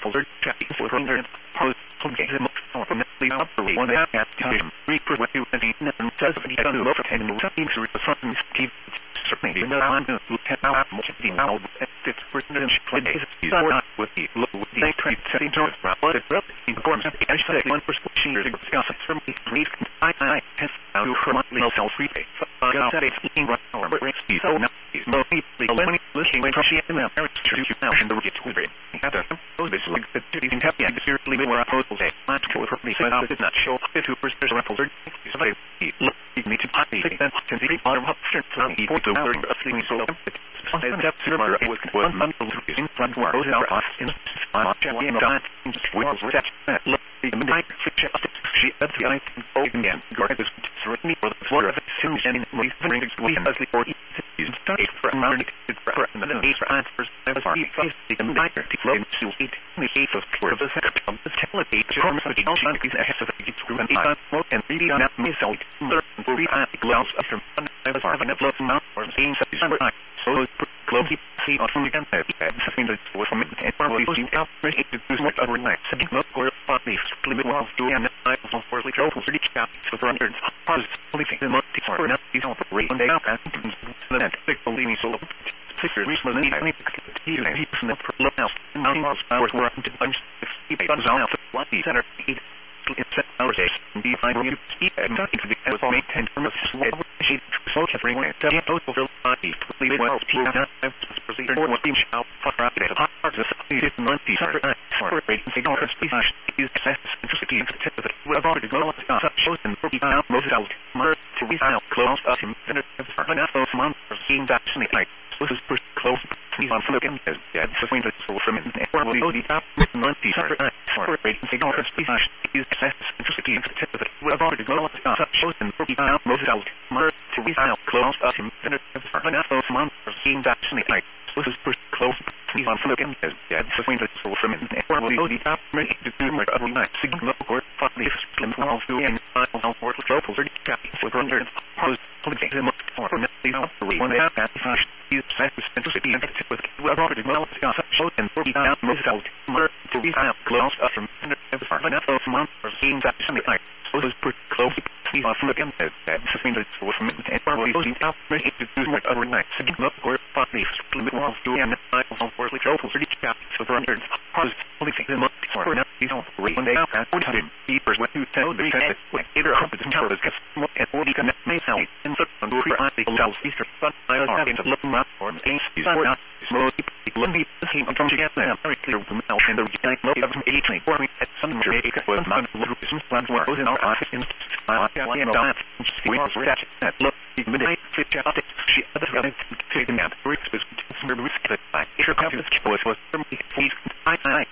folder checking for hundred post from the from the upper one that has time reaper what you and says the other over 10 minutes into the front Steve certainly no one who can now much the now it's percent is not with the look with the trade setting to what it really informs the actually one person to discuss it from the brief I has out from the self free got that it's in right or breaks so now is no the only looking when she in the marriage to now and the get to it had a this like the in happy and seriously we were opposed to not to for me so now did not show 2% referral so they need to party that can be bottom up from the point of asking so and that server was one month in front of our office in we was that the midnight she at the I again guard this certainly for the floor of the and we as the for study for a moment for the days for answers as far as the midnight to flow to eat the case of for the second of the technology to form the ocean is ahead of the through and and really not myself learn for the gloves from as far as the mouth or seeing so close see on from again something that was from and probably see out ready to do much overnight setting up or the limit while doing and I was for the total 30 caps for the hundreds pause only think the month for not these on rate on day out and the net believing so figure recently I need to use a heap of low house and miles hours were up to bunch if he guns out what the center it's our days be fine you keep and talking to the was all maintained from a slow she so every way to get those over body leave well procedure what being out for out of parts of the month for rating signal speech is success interesting in the we've already go shows and out most out mer to be out close up in the month for seeing that like this is pretty close on looking as dead so when it's so from the top month for rating signal speech is success interesting in the we've already go shows and out most out mer to be out close up in the month for seeing that like this is pretty close on looking as dead so when it's so from the top ready to do my other night signal or finally slim while doing for local 30 copies with hundreds post holiday for the one that is interesting with we've already well shows and out most out mer to be out close up from the month for seeing that like this is pretty close on looking as dead so when it's so from the top ready to do my other night signal or finally slim while doing for local 30 copies with hundreds post holiday for one day out and time keepers when you tell the either hope it's not as and what you can may help in the article tells Easter Sun I are having to look up for things these are not slowly let me see I'm trying to get them very clear from now and the I know of 18 for me at some Jamaica was not some plans were in our office in we are that look midnight fit out she other taken out risk was